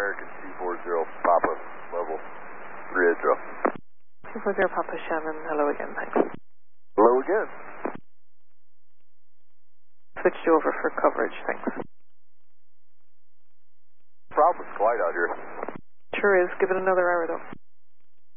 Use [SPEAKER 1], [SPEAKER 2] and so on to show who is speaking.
[SPEAKER 1] American 240 Papa, level 3 Edro.
[SPEAKER 2] 240 Papa Shannon, hello again, thanks.
[SPEAKER 1] Hello again.
[SPEAKER 2] Switched you over for coverage, thanks.
[SPEAKER 1] Problem, it's quiet out here.
[SPEAKER 2] Sure is, give it another hour though.